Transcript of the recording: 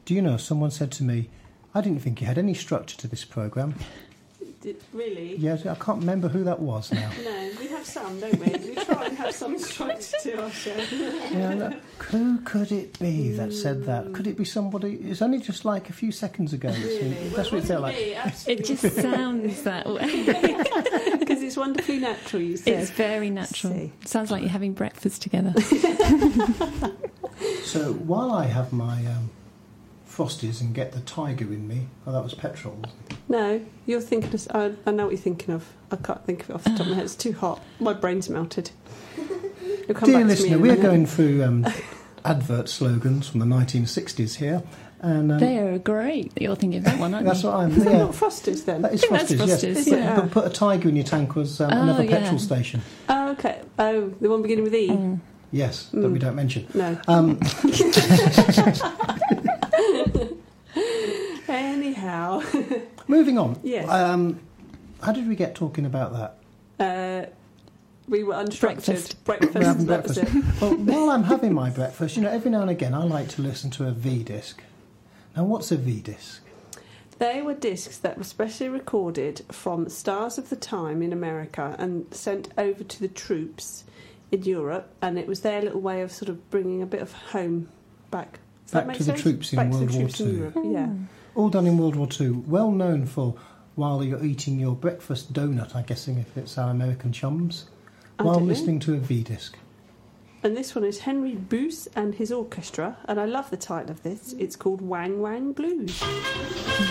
Do you know, someone said to me, I didn't think you had any structure to this programme. Really? Yeah, I can't remember who that was now. No, we have some, don't we? We try and have some structure to our show. Yeah, look, who could it be that said that? Could it be somebody? It's only just like a few seconds ago. Really? That's what it felt like. It just sounds that way. Because it's wonderfully natural, you said. It's very natural. See. Sounds like you're having breakfast together. So while I have my Frosties and get the tiger in me, oh, that was petrol. No, you're thinking of... I know what you're thinking of. I can't think of it off the top of my head. It's too hot. My brain's melted. You'll come Dear back to listener, me in a we are minute. going through advert slogans from the 1960s here. And They are great. You're thinking of that one, aren't that's you? what I'm... Is that Yeah. not Frosties then? That is think that's Frosties, yes. Frosties, yeah. But put a tiger in your tank was another yeah. petrol station. Oh, okay. Oh, the one beginning with E? Yes, that we don't mention. No. Anyhow. Moving on. Yes. How did we get talking about that? We were unstructured. Breakfast. We're having that was breakfast. it. Well, while I'm having my breakfast, every now and again I like to listen to a V-disc. Now, what's a V-disc? They were discs that were specially recorded from stars of the time in America and sent over to the troops in Europe, and it was their little way of sort of bringing a bit of home back. Does that Back make to the sense? troops in Back to World the War troops in II. Europe, yeah. All done in World War II. Well known for while you're eating your breakfast donut, I'm guessing if it's our American chums, I while don't know. listening to a V-disc. And this one is Henry Boos and his orchestra, and I love the title of this. It's called Wang Wang Blues.